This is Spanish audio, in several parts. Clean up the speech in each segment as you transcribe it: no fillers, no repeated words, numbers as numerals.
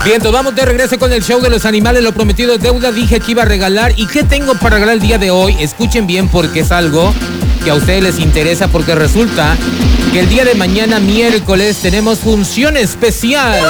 Bien, entonces vamos de regreso con el show de los animales. Lo prometido es deuda. Dije que iba a regalar. ¿Y qué tengo para regalar el día de hoy? Escuchen bien porque es algo que a ustedes les interesa, porque resulta que el día de mañana, miércoles, tenemos función especial.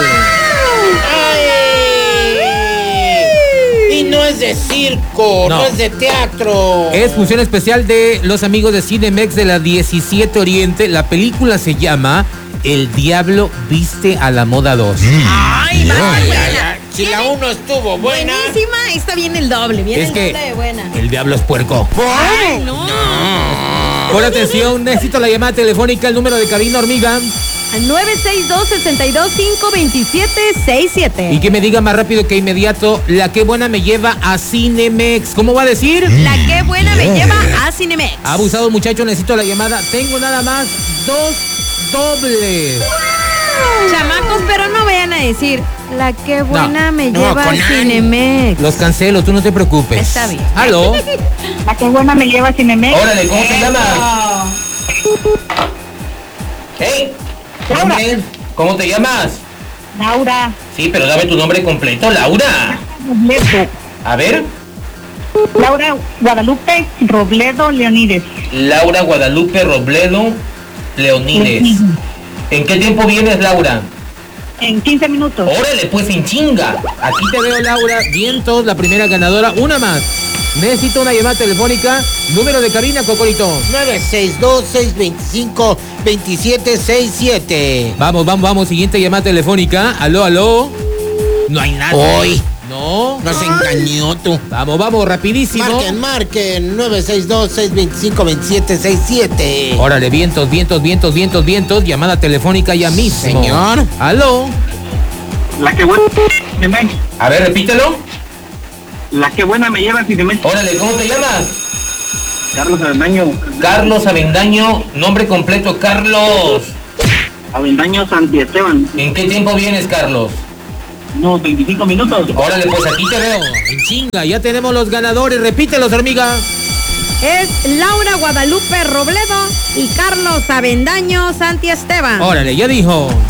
Y no es de circo, no es de teatro. Es función especial de los amigos de Cinemex de la 17 Oriente. La película se llama El Diablo Viste a la Moda 2. Ay, vaya. Si la 1 estuvo buena. Buenísima, está bien el doble. Viene el doble de buena. El diablo es puerco. Ay, no. Por atención, necesito la llamada telefónica, el número de cabina, hormiga. Al 962-62-527-67. Y que me diga más rápido que inmediato, la que buena me lleva a Cinemex. ¿Cómo va a decir? La que buena me lleva a Cinemex. Abusado, muchacho, necesito la llamada. Tengo nada más 2 dobles. Chamacos, pero no vayan a decir, la que buena me no, lleva a Cinemex. Los cancelo, tú no te preocupes. Está bien. ¿Aló? La que buena me lleva a Cinemex. Órale, ¿cómo te llamas? Hey, hombre, ¿cómo te llamas? Laura. Sí, pero dame tu nombre completo, Laura. Robledo. A ver. Laura Guadalupe Robledo Leonides. Laura Guadalupe Robledo Leonides. ¿En qué tiempo vienes, Laura? En 15 minutos. Órale, pues sin chinga. Aquí te veo, Laura. Vientos, la primera ganadora. Una más. Necesito una llamada telefónica. Número de cabina, Cocorito. 962-625-2767. Vamos. Siguiente llamada telefónica. Aló. No hay nada. Hoy. No. Nos engañó tú. Vamos, rapidísimo. Marquen. 962-625-2767. Órale, vientos. Llamada telefónica ya mismo. Señor. Aló. La que buena Cinemex. A ver, repítelo. La que buena me lleva a Cinemex. Órale, ¿cómo te llamas? Carlos Avendaño. Carlos Avendaño. Nombre completo, Carlos. Avendaño Santi Esteban. ¿En qué tiempo vienes, Carlos? Unos 25 minutos. Órale, pues aquí te veo. En chinga, ya tenemos los ganadores. Repítelos, hormiga. Es Laura Guadalupe Robledo y Carlos Avendaño Santi Esteban. Órale, ya dijo.